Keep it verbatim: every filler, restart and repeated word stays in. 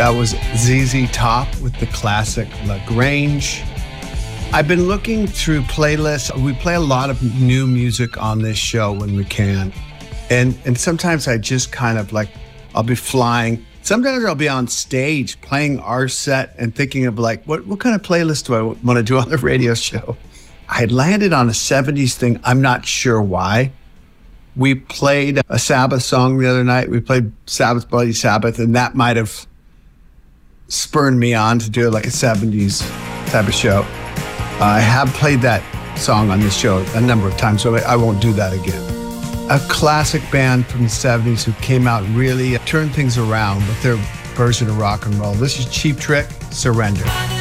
That was Z Z Top with the classic La Grange. I've been looking through playlists. We play a lot of new music on this show when we can. And and sometimes I just kind of like, I'll be flying. Sometimes I'll be on stage playing our set and thinking of like, what, what kind of playlist do I want to do on the radio show? I had landed on a seventies thing. I'm not sure why. We played a Sabbath song the other night. We played Sabbath, Bloody Sabbath, and that might have spurred me on to do like a seventies type of show. Uh, I have played that song on this show a number of times, so I won't do that again. A classic band from the seventies who came out and really turned things around with their version of rock and roll. This is Cheap Trick, Surrender.